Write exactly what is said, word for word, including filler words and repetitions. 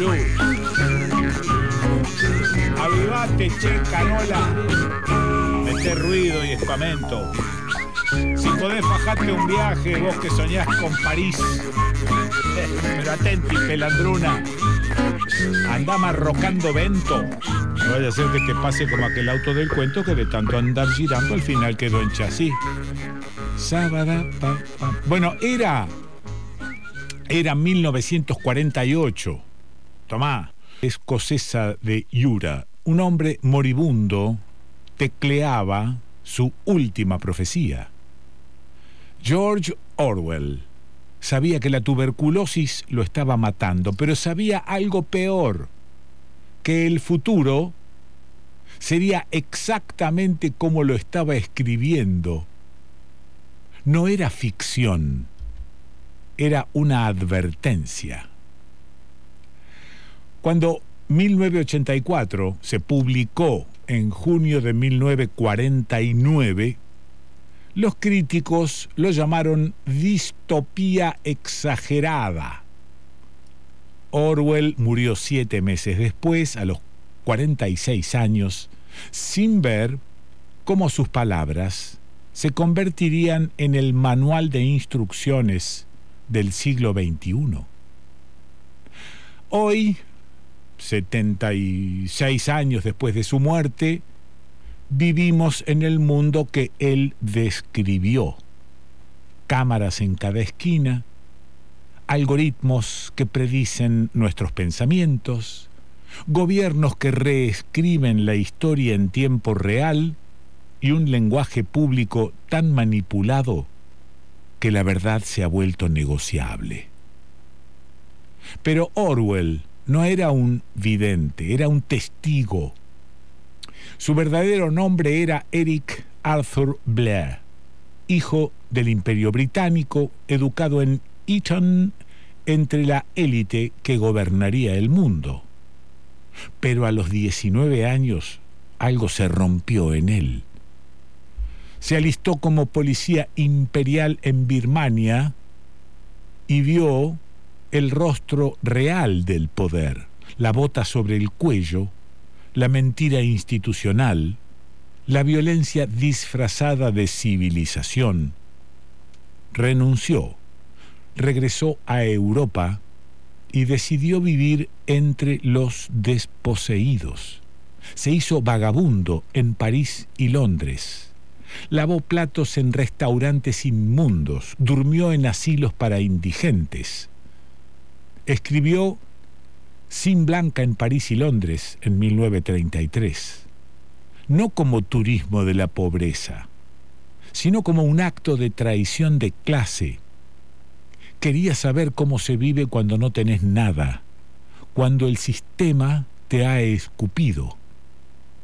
Salud. Avivate, che, canola. Mete ruido y espamento. Si podés, fajate un viaje, vos que soñás con París. Pero atenti, pelandruna. Andá marrocando vento. No vaya a ser que te pase como aquel auto del cuento que de tanto andar girando al final quedó en chasis. Sábada, pa, pa. Bueno, era... Era mil novecientos cuarenta y ocho. Tomá, escocesa de Yura. Un hombre moribundo tecleaba su última profecía. George Orwell sabía que la tuberculosis lo estaba matando, pero sabía algo peor, que el futuro sería exactamente como lo estaba escribiendo. No era ficción, era una advertencia. Cuando mil novecientos ochenta y cuatro se publicó en junio de mil novecientos cuarenta y nueve, los críticos lo llamaron distopía exagerada. Orwell murió siete meses después, a los cuarenta y seis años, sin ver cómo sus palabras se convertirían en el manual de instrucciones del siglo veintiuno. Hoy, setenta y seis años después de su muerte, vivimos en el mundo que él describió. Cámaras en cada esquina, algoritmos que predicen nuestros pensamientos, gobiernos que reescriben la historia en tiempo real y un lenguaje público tan manipulado que la verdad se ha vuelto negociable. Pero Orwell no era un vidente, era un testigo. Su verdadero nombre era Eric Arthur Blair, hijo del Imperio Británico, educado en Eton entre la élite que gobernaría el mundo. Pero a los diecinueve años algo se rompió en él. Se alistó como policía imperial en Birmania y vio el rostro real del poder, la bota sobre el cuello, la mentira institucional, la violencia disfrazada de civilización. Renunció, regresó a Europa y decidió vivir entre los desposeídos. Se hizo vagabundo en París y Londres. Lavó platos en restaurantes inmundos, durmió en asilos para indigentes. Escribió Sin Blanca en París y Londres en mil novecientos treinta y tres, no como turismo de la pobreza, sino como un acto de traición de clase. Quería saber cómo se vive cuando no tenés nada, cuando el sistema te ha escupido.